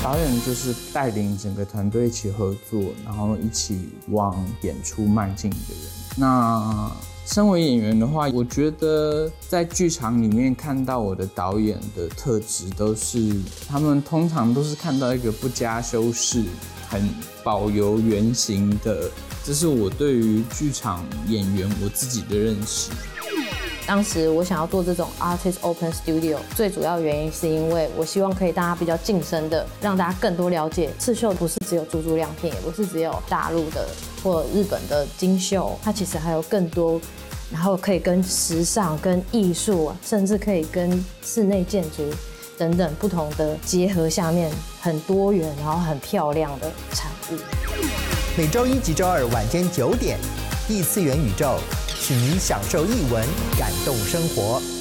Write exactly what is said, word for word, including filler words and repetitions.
导演就是带领整个团队一起合作，然后一起往演出迈进的人。那身为演员的话，我觉得在剧场里面看到我的导演的特质，都是他们通常都是看到一个不加修饰、很保留原型的，这是我对于剧场演员我自己的认识。 当时我想要做这种 Artist Open Studio， 最主要原因是因为我希望可以大家比较近身的，让大家更多了解刺绣不是只有珠珠亮片，也不是只有大陆的或日本的金绣，它其实还有更多，然后可以跟时尚、跟艺术，甚至可以跟室内建筑等等不同的结合下面，很多元然后很漂亮的产物。 每周一及周二晚间九点，异次元宇宙，请您享受艺文，感动生活。